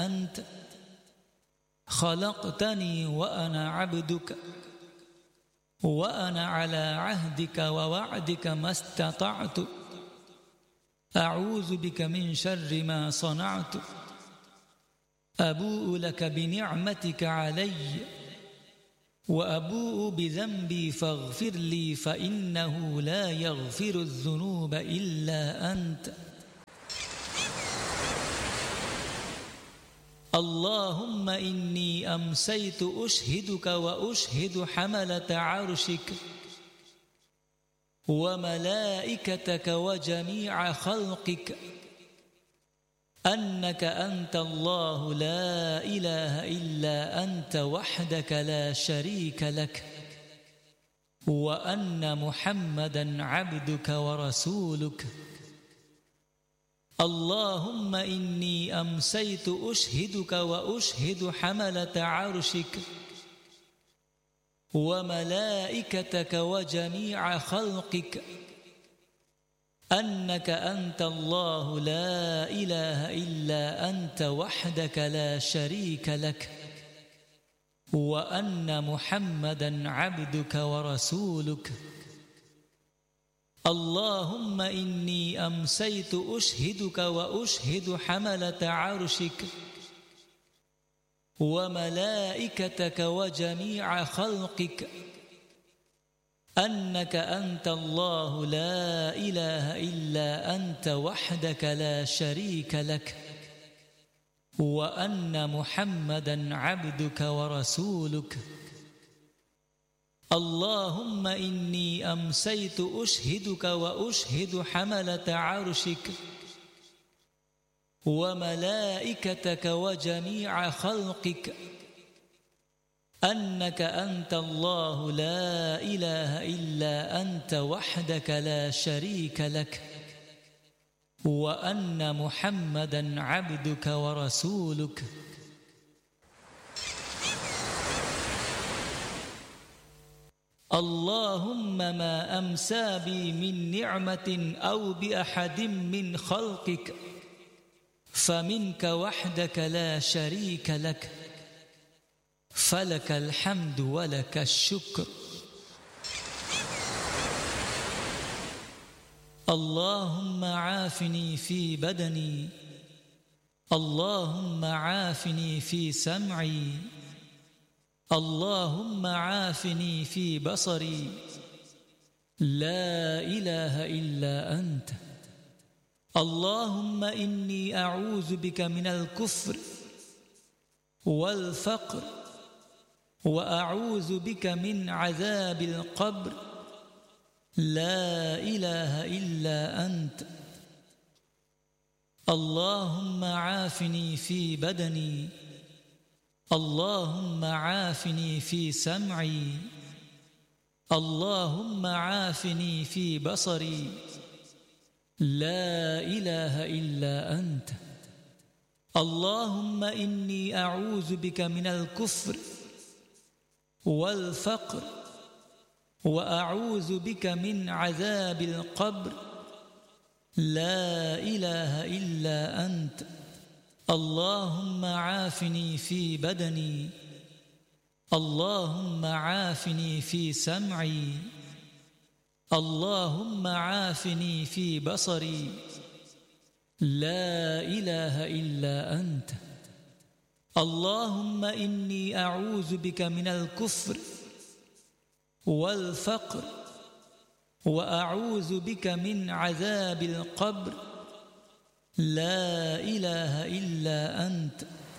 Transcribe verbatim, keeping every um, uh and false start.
أنت خلقتني وأنا عبدك وأنا على عهدك ووعدك ما استطعت أعوذ بك من شر ما صنعت أبوء لك بنعمتك علي وأبوء بذنبي فاغفر لي فإنه لا يغفر الذنوب إلا أنت اللهم إني أمسيت أشهدك وأشهد حملة عرشك وملائكتك وجميع خلقك أنك أنت الله لا إله إلا أنت وحدك لا شريك لك وأن محمدا عبدك ورسولك اللهم إني أمسيت أشهدك وأشهد حملة عرشك وملائكتك وجميع خلقك أنك أنت الله لا إله إلا أنت وحدك لا شريك لك وأن محمدا عبدك ورسولك اللهم إني أمسيت أشهدك وأشهد حملة عرشك وملائكتك وجميع خلقك أنك أنت الله لا إله إلا أنت وحدك لا شريك لك وأن محمدا عبدك ورسولك اللهم إني أمسيت أشهدك وأشهد حملة عرشك وملائكتك وجميع خلقك أنك أنت الله لا إله إلا أنت وحدك لا شريك لك وأن محمدا عبدك ورسولك اللهم ما أمسى بي من نعمة أو بأحد من خلقك فمنك وحدك لا شريك لك فلك الحمد ولك الشكر اللهم عافني في بدني اللهم عافني في سمعي اللهم عافني في بصري لا إله إلا أنت اللهم إني أعوذ بك من الكفر والفقر وأعوذ بك من عذاب القبر لا إله إلا أنت اللهم عافني في بدني اللهم عافني في سمعي اللهم عافني في بصري لا إله إلا أنت اللهم إني أعوذ بك من الكفر والفقر وأعوذ بك من عذاب القبر لا إله إلا أنت اللهم عافني في بدني اللهم عافني في سمعي اللهم عافني في بصري لا إله إلا أنت اللهم إني أعوذ بك من الكفر والفقر وأعوذ بك من عذاب القبر لا إله إلا أنت